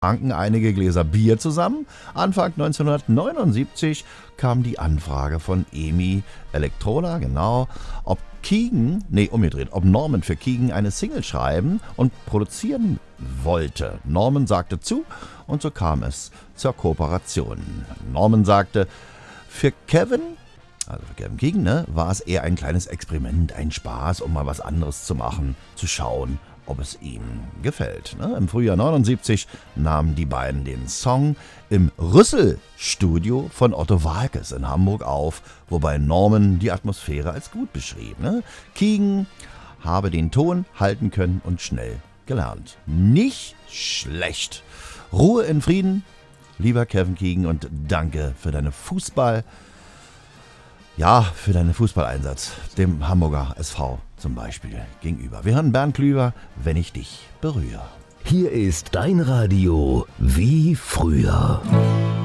tranken einige Gläser Bier zusammen. Anfang 1979 kam die Anfrage von EMI Elektroda, genau, ob Norman für Keegan eine Single schreiben und produzieren wollte. Norman sagte zu und so kam es zur Kooperation. Norman sagte, für Kevin Keegan, war es eher ein kleines Experiment, ein Spaß, um mal was anderes zu machen, zu schauen, ob es ihm gefällt. Im Frühjahr 79 nahmen die beiden den Song im Rüssel-Studio von Otto Waalkes in Hamburg auf, wobei Norman die Atmosphäre als gut beschrieb. Keegan habe den Ton halten können und schnell gelernt. Nicht schlecht. Ruhe in Frieden, lieber Kevin Keegan, und danke für deinen Fußballeinsatz, dem Hamburger SV zum Beispiel gegenüber. Wir hören Bernd Klüver, wenn ich dich berühre. Hier ist dein Radio wie früher.